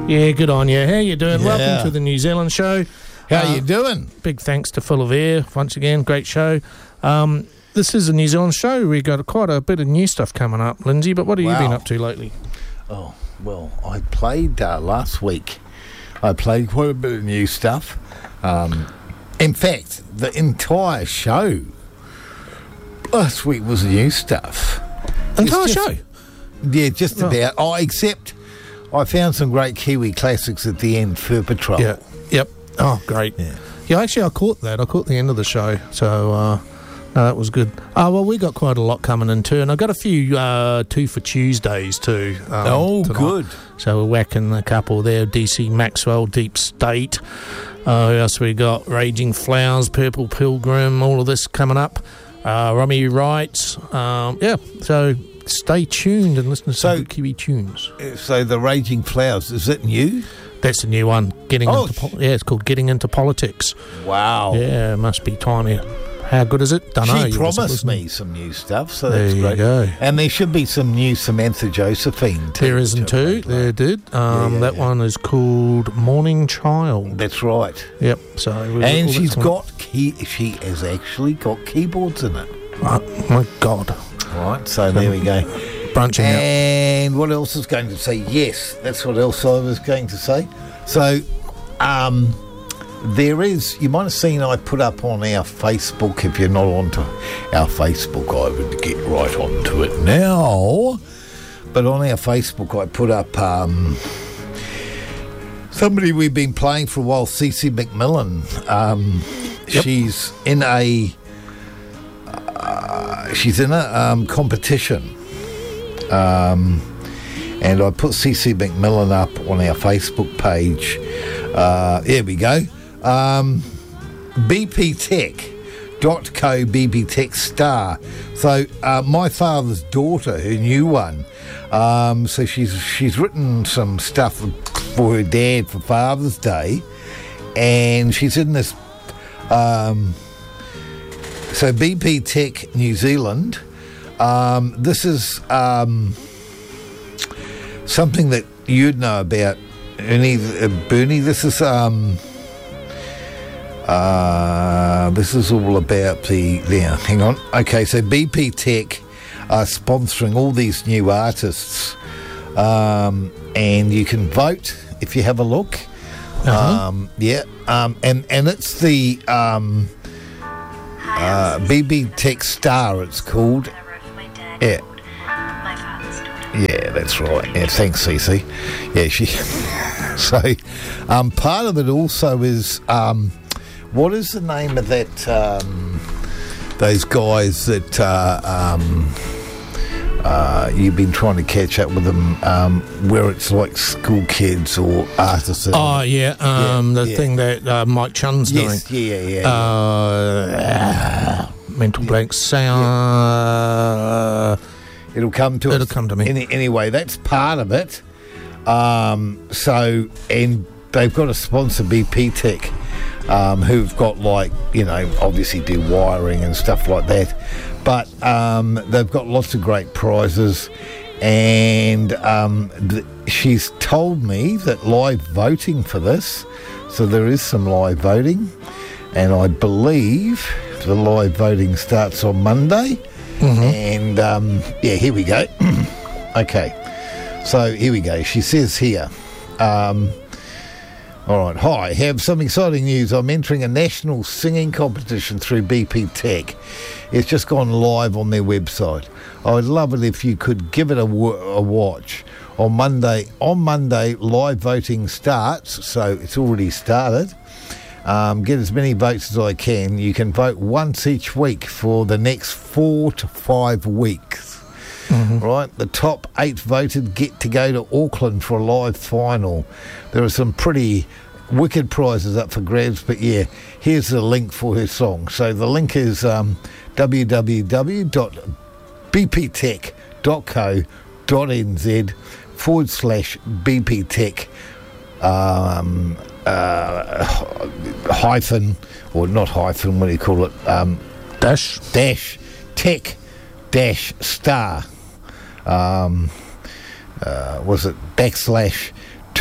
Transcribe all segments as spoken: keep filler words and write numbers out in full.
Yeah, good on you. How you doing? Yeah. Welcome to the New Zealand show. How Uh, you doing? Big thanks to Full of Air once again. Great show. Um, this is a New Zealand show. We've got quite a bit of new stuff coming up, Lindsay. But what have Wow. you been up to lately? Oh, well, I played uh, last week. I played quite a bit of new stuff. Um, in fact, the entire show last week was new stuff. Entire It's just- show. Yeah, just Oh. about. Oh, except I found some great Kiwi classics at the end. Fur Patrol. Yeah. Yep. Oh, great. Yeah. Yeah, actually, I caught that. I caught the end of the show. So, uh, no, that was good. Oh, well, we got quite a lot coming in too. And I got a few uh, two for Tuesdays too. Um, Oh, tonight. good. So we're whacking a couple there. D C Maxwell, Deep State. Uh, who else we got? Raging Flowers, Purple Pilgrim, all of this coming up. Uh, Rummy Wright. Um, yeah, so stay tuned and listen to some So- good Kiwi tunes. So the Raging Flowers, is it new? That's a new one. Getting Oh, into pol- yeah, it's called Getting Into Politics. Wow. Yeah, it must be timely. How good is it? Don't know. She You wasn't promised listening. me some new stuff, so There that's you great. go. And there should be some new Samantha Josephine too. There isn't which I two. played There last- did. Um, yeah, that yeah. one is called Morning Child. That's right. Yep. So we- all And that's she's coming. got key. She has actually got keyboards in it. Oh, my God. Right. So there we go. Branching out. And what else was going to say? Yes, that's what else I was going to say. So, um, there is. You might have seen I put up on our Facebook. If you're not onto our Facebook, I would get right onto it now. But on our Facebook, I put up um, somebody we've been playing for a while, Cece McMillan. Um, Yep. She's in a. Uh, she's in a um, competition. Um, and I put Cece McMillan up on our Facebook page. Uh, there we go. Um, B P Tech dot co B P Tech star. So uh, my father's daughter, her new one. Um, so she's she's written some stuff for her dad for Father's Day, and she's in this. Um, so B P Tech New Zealand. Um, this is um, something that you'd know about, Ernie, uh, Bernie. This is um, uh, this is all about the. There, hang on. Okay, so B P Tech are sponsoring all these new artists, um, and you can vote if you have a look. Uh-huh. Um, yeah, um, and and it's the um, uh, B B Tech Star. It's called. Yeah. Yeah, that's right. Yeah, thanks, Cece. Yeah, she. So, um, part of it also is um, what is the name of that? Um, those guys that uh, um, uh, you've been trying to catch up with them, um, where it's like school kids or artists. Oh, yeah. Um, Yeah, the yeah. thing that uh, Mike Chun's yes, doing. yeah, yeah, yeah. Uh, mental blank. Sound. It'll come to It'll us. come to me. Any, anyway, that's part of it. Um, so, and they've got to sponsor B P Tech, um, who've got like, you know, obviously do wiring and stuff like that. But um, they've got lots of great prizes. And um, th- she's told me that live voting for this, so there is some live voting. And I believe the live voting starts on Monday. Mm-hmm. And um, yeah, here we go. Okay, so here we go. She says here, um, all right, hi, have some exciting news. I'm entering a national singing competition through B P Tech. It's just gone live on their website. I would love it if you could give it a, w- a watch. On Monday, on Monday, live voting starts, so it's already started. Um, get as many votes as I can. You can vote once each week for the next four to five weeks. Mm-hmm. Right, the top eight voted get to go to Auckland for a live final. There are some pretty wicked prizes up for grabs, but yeah, here's the link for her song. So the link is um, w w w dot b p tech dot co dot n z forward slash B P Tech um, uh, hyphen, or not hyphen, what do you call it? Um, Dash. dash tech dash star. Um, uh, was it backslash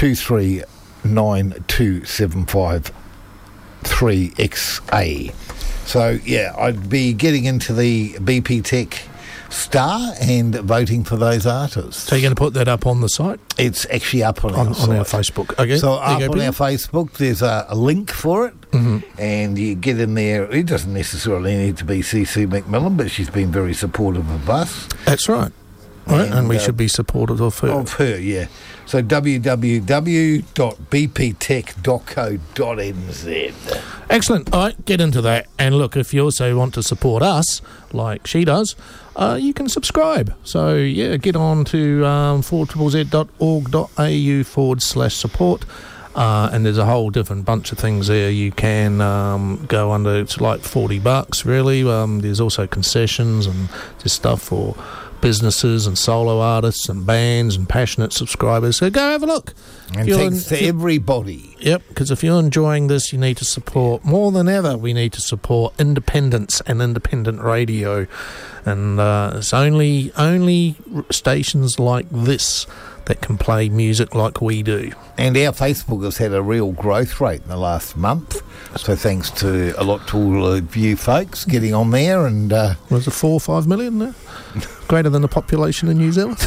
two three nine two seven five three X A. So, yeah, I'd be getting into the B P Tech Star and voting for those artists. So you're going to put that up on the site? It's actually up on, on, our, on our Facebook. Okay. So up go, on Peter. our Facebook, there's a, a link for it, mm-hmm. and you get in there. It doesn't necessarily need to be C C McMillan, but she's been very supportive of us. That's right. Right, and, and we uh, should be supportive of her. Of her, yeah. So w w w dot b p tech dot co dot n z. Excellent. All right, get into that. And look, if you also want to support us, like she does, uh, you can subscribe. So, yeah, get on to um, four z z dot org dot a u forward slash support. Uh, and there's a whole different bunch of things there. You can um, go under, it's like forty bucks, really. Um, there's also concessions and just stuff for businesses and solo artists and bands and passionate subscribers. So go have a look. And thanks to everybody. Yep, because if you're enjoying this, you need to support, more than ever, we need to support independence and independent radio. And uh, it's only, only stations like this that can play music like we do. And our Facebook has had a real growth rate in the last month. So thanks to a lot to all of you folks getting on there. And uh, was it four or five million there? Greater than the population in New Zealand?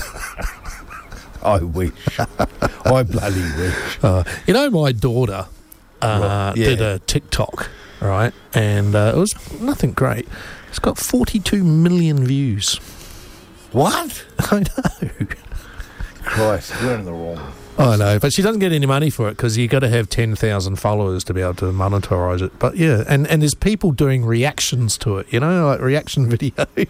I wish. I bloody wish. Uh, you know, my daughter uh, well, yeah. did a TikTok, right? And uh, it was nothing great. It's got forty-two million views. What? I know. Christ, we're in the wrong. I know, but she doesn't get any money for it because you've got to have ten thousand followers to be able to monetize it. But yeah, and, and there's people doing reactions to it, you know, like reaction videos.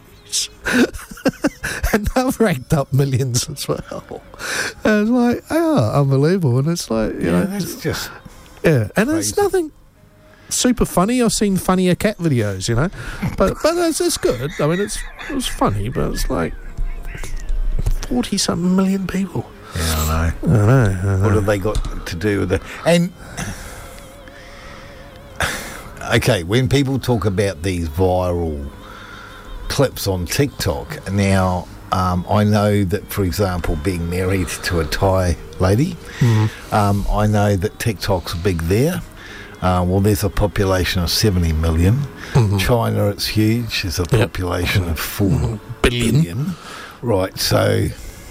And they've racked up millions as well. And it's like, oh, unbelievable. And it's like, you yeah, know. that's just. Yeah, and crazy. It's nothing super funny. I've seen funnier cat videos, you know. But but it's, it's good. I mean, it's it was funny, but it's like forty-something million people. Yeah, I know. I know, I know. What have they got to do with it? And, okay, when people talk about these viral clips on TikTok, now um, I know that, for example, being married to a Thai lady, mm-hmm. um, I know that TikTok's big there. Uh, well, there's a population of seventy million. Mm-hmm. China, it's huge. There's a Yep. population of four Mm-hmm. Billion. billion. Right, so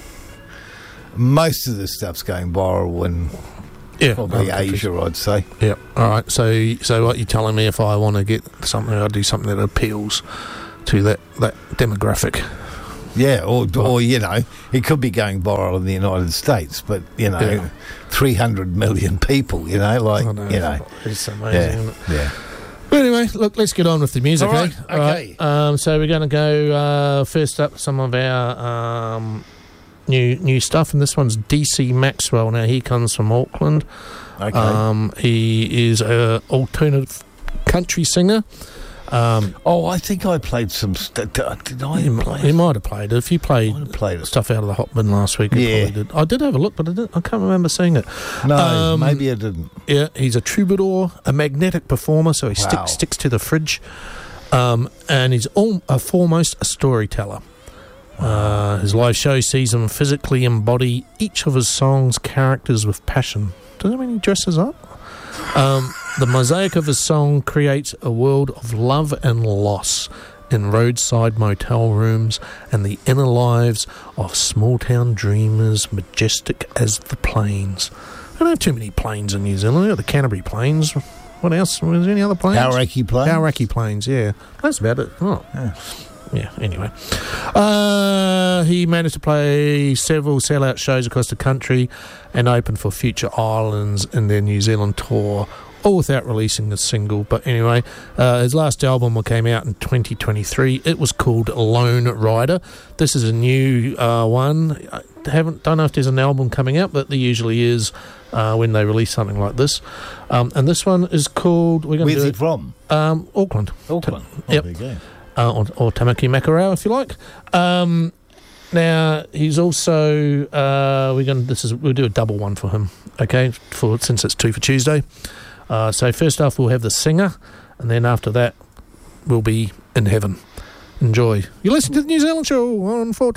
most of this stuff's going viral in Yeah, probably other Asia, I'd say. Yep. All right. So, so what you're telling me? If I want to get something, I'll do something that appeals to that, that demographic. Yeah, or, or, you know, it could be going viral in the United States, but, you know, Yeah. three hundred million people, you know, like, I know, you know. it's amazing. Yeah, Isn't it? yeah. But anyway, look, let's get on with the music. All right, eh? okay. All right. Um, so we're going to go uh, first up some of our um, new new stuff, and this one's D C Maxwell. Now he comes from Auckland. Okay. Um, he is a alternative country singer. Um, oh, I think I played some... St- did I he, play he might have played it. If you played, I might have played it. stuff out of the hot bin last week, he Yeah. probably did. I did have a look, but I, didn't, I can't remember seeing it. No, Um, maybe I didn't. Yeah, he's a troubadour, a magnetic performer, so he Wow. sticks sticks to the fridge, um, and he's all, uh, foremost a storyteller. Uh, his live show sees him physically embody each of his songs' characters with passion. Does that mean he dresses up? Um, the mosaic of his song creates a world of love and loss in roadside motel rooms and the inner lives of small-town dreamers majestic as the plains. I don't have too many plains in New Zealand. The Canterbury Plains. What else? Was there any other plains? Hauraki Plains? Hauraki Plains, yeah. That's about it. Oh. Yeah. Yeah, anyway. Uh, he managed to play several sellout shows across the country and open for Future Islands in their New Zealand tour, all without releasing a single. But anyway, uh, his last album came out in twenty twenty-three. It was called Lone Rider. This is a new uh, one. I haven't don't know if there's an album coming out, but there usually is uh, when they release something like this. Um, and this one is called... We're going to Where's do he from? Um, Auckland. Auckland. Ta- yep. Oh, there you go. Uh, or, or Tamaki Makarau, if you like. Um, now he's also uh, we're going. This is we'll do a double one for him. Okay, for since it's two for Tuesday. Uh, so first off, we'll have the singer, and then after that, we'll be in heaven. Enjoy. You listen to the New Zealand Show on four.